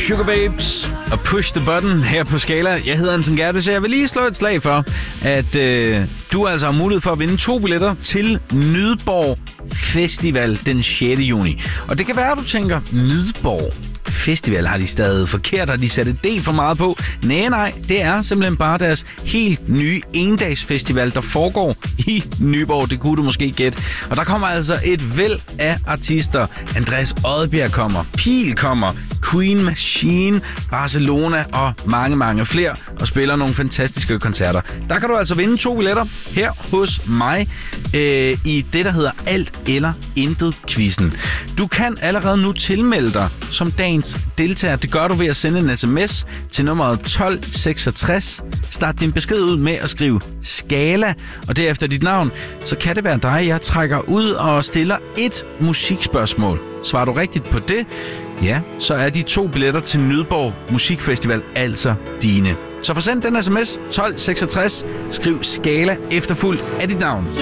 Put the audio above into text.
Sugababes og Push the Button her på Skala. Jeg hedder Anton Gerdes, så jeg vil lige slå et slag for, at du altså har mulighed for at vinde 2 billetter til Nydborg Festival den 6. juni. Og det kan være, at du tænker, Nydborg Festival, har de stadig forkert? Har de sat et D for meget på? Nej, det er simpelthen bare deres helt nye endagsfestival, der foregår i Nyborg. Det kunne du måske gætte. Og der kommer altså et væld af artister. Andreas Odbjerg kommer, Pil kommer, Queen Machine, Barcelona og mange flere, og spiller nogle fantastiske koncerter. Der kan du altså vinde 2 billetter her hos mig i det, der hedder Alt eller Intet-quizzen. Du kan allerede nu tilmelde dig som dagens deltager. Det gør du ved at sende en sms til nummeret 1266. Start din besked ud med at skrive Skala, og derefter dit navn. Så kan det være dig, jeg trækker ud og stiller et musikspørgsmål. Svarer du rigtigt på det, ja, så er de 2 billetter til Nydborg Musikfestival altså dine. Så forsend den sms 1266, skriv Skala efterfulgt af dit navn.